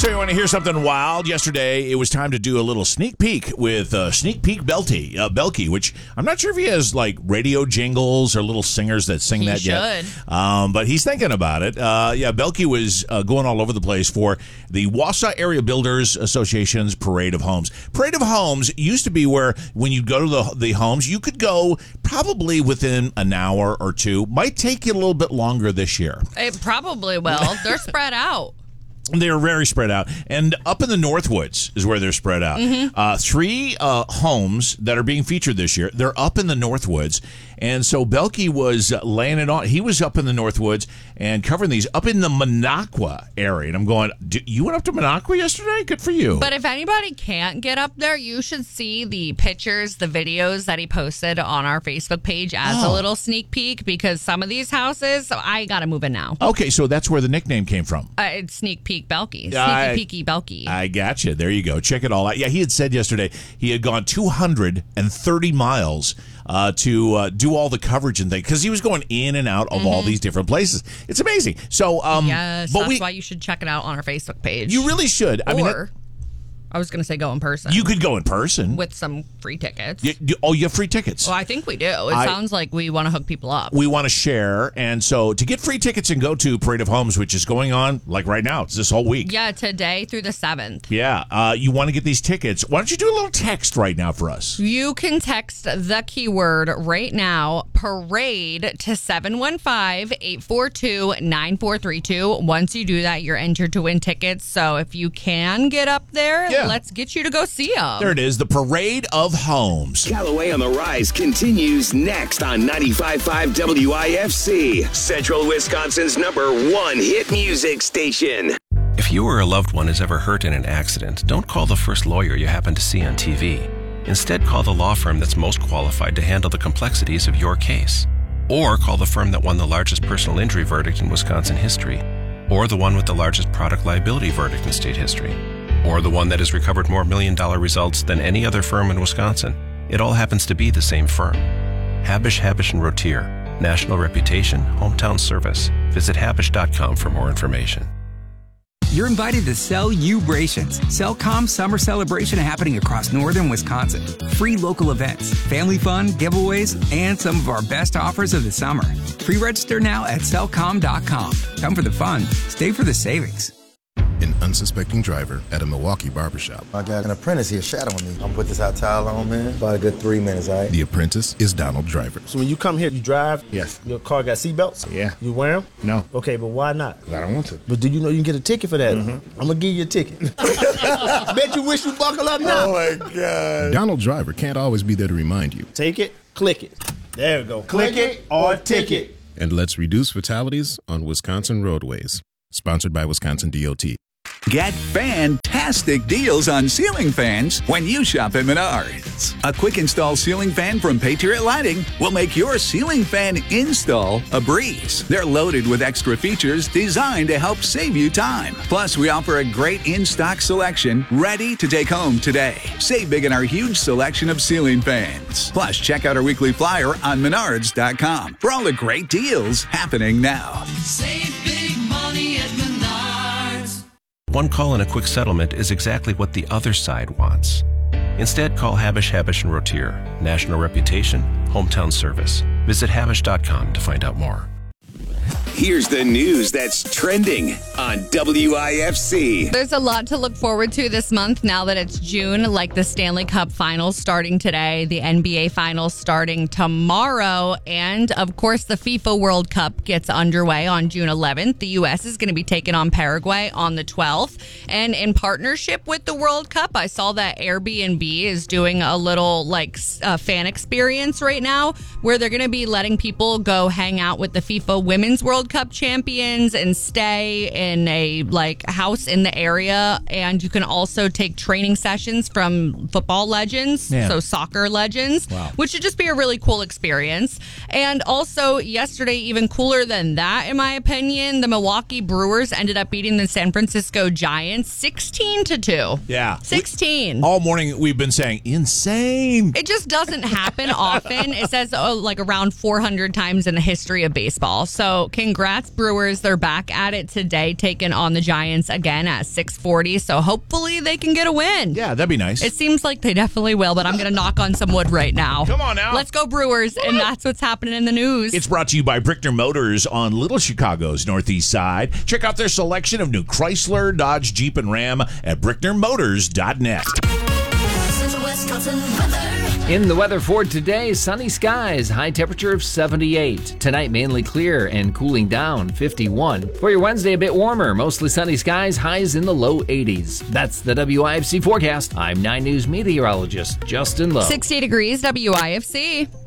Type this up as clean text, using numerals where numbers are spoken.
So you want to hear something wild? Yesterday, it was time to do a little sneak peek with Sneak Peek Belky, which I'm not sure if he has like radio jingles or little singers that sing that yet. But he's thinking about it. Belky was going all over the place for the Wausau Area Builders Association's Parade of Homes. Parade of Homes used to be where when you go to the homes, you could go probably within an hour or two. Might take you a little bit longer this year. It probably will. They're spread out. They're very spread out. And up in the Northwoods is where they're spread out. Mm-hmm. 3 homes that are being featured this year, they're up in the Northwoods. And so Belky was laying it on. He was up in the Northwoods and covering these up in the Minocqua area. And I'm going, you went up to Minocqua yesterday? Good for you. But if anybody can't get up there, you should see the pictures, the videos that he posted on our Facebook page as a little sneak peek, because some of these houses, I got to move in now. Okay, so that's where the nickname came from. It's Sneak Peek Belky. Sneaky Peeky Belky. I gotcha. There you go. Check it all out. Yeah, he had said yesterday he had gone 230 miles to do all the coverage and things, because he was going in and out of all these different places. It's amazing. So, yes, that's why you should check it out on our Facebook page. You really should. I was going to say go in person. You could go in person. With some free tickets. You have free tickets? Well, I think we do. It sounds like we want to hook people up. We want to share. And so to get free tickets and go to Parade of Homes, which is going on like right now. It's this whole week. Yeah, today through the 7th. Yeah. You want to get these tickets. Why don't you do a little text right now for us? You can text the keyword right now, parade, to 715-842-9432. Once you do that, you're entered to win tickets. So if you can get up there, let's get you to go see them. There it is, the Parade of Homes. Callaway on the Rise continues next on 95.5 WIFC, Central Wisconsin's #1 hit music station. If you or a loved one is ever hurt in an accident, don't call the first lawyer you happen to see on TV. Instead, call the law firm that's most qualified to handle the complexities of your case. Or call the firm that won the largest personal injury verdict in Wisconsin history. Or the one with the largest product liability verdict in state history. Or the one that has recovered more million-dollar results than any other firm in Wisconsin. It all happens to be the same firm. Habush, Habush & Rotier. National reputation, hometown service. Visit Habush.com for more information. You're invited to Sell U-Brations. Cellcom's summer celebration happening across northern Wisconsin. Free local events, family fun, giveaways, and some of our best offers of the summer. Pre-register now at Cellcom.com. Come for the fun. Stay for the savings. An unsuspecting driver at a Milwaukee barbershop. I got an apprentice here shadowing me. I'm gonna put this hot towel on, man. About a good 3 minutes, all right? The apprentice is Donald Driver. So when you come here, you drive? Yes. Your car got seatbelts? Yeah. You wear them? No. Okay, but why not? I don't want to. But do you know you can get a ticket for that? I'm gonna give you a ticket. Bet you wish you buckle up now. Oh my God. Donald Driver can't always be there to remind you. Take it, click it. There we go. Click it or ticket. And let's reduce fatalities on Wisconsin roadways. Sponsored by Wisconsin DOT. Get fantastic deals on ceiling fans when you shop at Menards. A quick install ceiling fan from Patriot Lighting will make your ceiling fan install a breeze. They're loaded with extra features designed to help save you time. Plus, we offer a great in-stock selection ready to take home today. Save big in our huge selection of ceiling fans. Plus, check out our weekly flyer on Menards.com for all the great deals happening now. Save big money at Menards. One call and a quick settlement is exactly what the other side wants. Instead, call Habush, Habush & Rotier. National reputation, hometown service. Visit Habush.com to find out more. Here's the news that's trending on WIFC. There's a lot to look forward to this month now that it's June, like the Stanley Cup Finals starting today, the NBA Finals starting tomorrow, and of course the FIFA World Cup gets underway on June 11th. The U.S. is going to be taking on Paraguay on the 12th. And in partnership with the World Cup, I saw that Airbnb is doing a little fan experience right now where they're going to be letting people go hang out with the FIFA Women's World Cup champions and stay in a house in the area. And you can also take training sessions from football legends, so soccer legends, which should just be a really cool experience. And also yesterday, even cooler than that, in my opinion, the Milwaukee Brewers ended up beating the San Francisco Giants 16-2. Yeah. 16. All morning we've been saying insane. It just doesn't happen often. It says around 400 times in the history of baseball. So congrats congrats, Brewers. They're back at it today, taking on the Giants again at 6:40. So hopefully they can get a win. Yeah, that'd be nice. It seems like they definitely will, but I'm going to knock on some wood right now. Come on now. Let's go, Brewers. And that's what's happening in the news. It's brought to you by Brickner Motors on Little Chicago's Northeast Side. Check out their selection of new Chrysler, Dodge, Jeep, and Ram at BricknerMotors.net. In the weather for today, sunny skies, high temperature of 78. Tonight, mainly clear and cooling down, 51. For your Wednesday, a bit warmer, mostly sunny skies, highs in the low 80s. That's the WIFC forecast. I'm 9 News meteorologist Justin Lowe. 60 degrees, WIFC.